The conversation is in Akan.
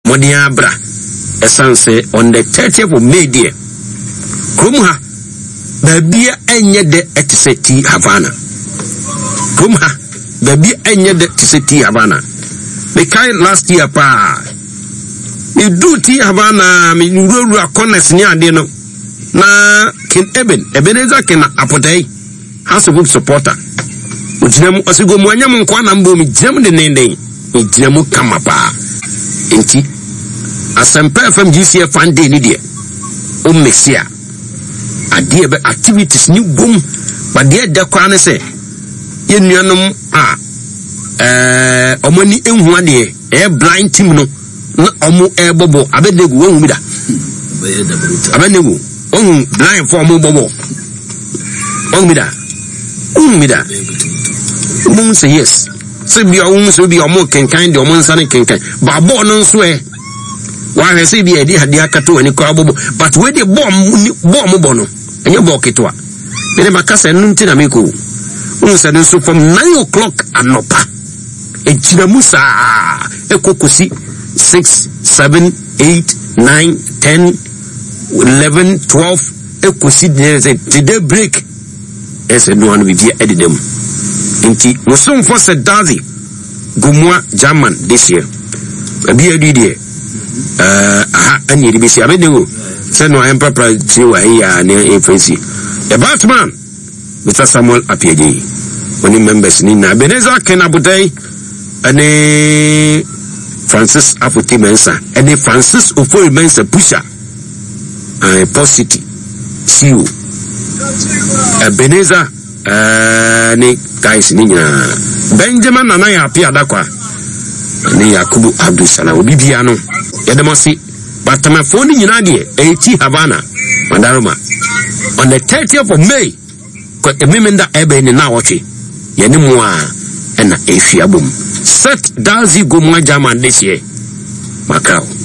Modia Bra, a sunset on the 30th of May, dear. Krumha, the beer and yet the Etiseti Havana. Krumha, the beer and yet the Etiseti Havana. The kind last year, pa. You do tea Havana, me you roll a corners near Dino. Na King Ebenezer can apote, House of Group supporter. Ujinamu asigo mwanyamu kwa nambu mijamu de nende. Ujinamu kamapa. Inti. Asempe FM GCF fande ni die. Mexia. Adie be activities ni boom. But die de kwa ne se. Ye nuanom omoni enhu de blind team no. Na omo bobo abedegu wenhu mi da. Abedegu blind for omo bobo. Onmi da. Mum say yes. Say be so be omo kenkan de omo nsane kenkan. Ba bo no nso wa say be edi hade akato ani kwa bobo. But we dey bomb no. Enye bo ketwa. Me dey makasa nunti na meko. Unsa den so from 9 o'clock anopa. Ejina musa ekokosi 6 7 8 9 10 11 12 ekosi today break. Ese no one with the them. Inti musum for said Dazi Gumwa German this year. A beer did and you be see Abenego. Send no emperor here near a fancy. The Batman, Mr. Samuel appeared. When he members Nina Beneza Kenabute and Francis Aputi Mensa and a Francis Ufo Mensa Pusha and a Posity. See you. Ebenezer ni guys ninya Benjamin na ya apia dakwa ni Yakubu Abdul Salam obibia no yedemasi batama phone nyina de eti Havana Mandaroma on the 30th of May ko ememenda ebe ni na woche yene mu a na efiabom set Dazi Gomwa German this year Macau.